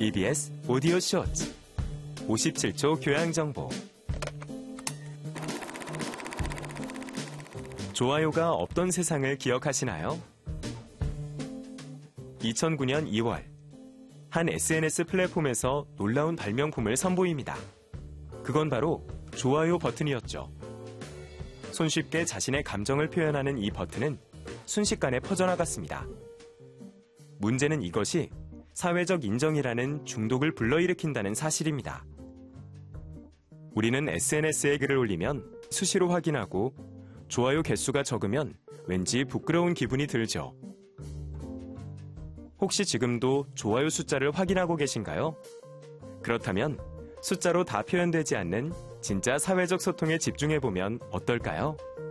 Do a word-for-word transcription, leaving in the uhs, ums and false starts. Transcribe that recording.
이비에스 오디오 쇼츠 오십칠 초 교양정보. 좋아요가 없던 세상을 기억하시나요? 이천구 년 이월 한 에스엔에스 플랫폼에서 놀라운 발명품을 선보입니다. 그건 바로 좋아요 버튼이었죠. 손쉽게 자신의 감정을 표현하는 이 버튼은 순식간에 퍼져나갔습니다. 문제는 이것이 사회적 인정이라는 중독을 불러일으킨다는 사실입니다. 우리는 에스엔에스에 글을 올리면 수시로 확인하고 좋아요 개수가 적으면 왠지 부끄러운 기분이 들죠. 혹시 지금도 좋아요 숫자를 확인하고 계신가요? 그렇다면 숫자로 다 표현되지 않는 진짜 사회적 소통에 집중해보면 어떨까요?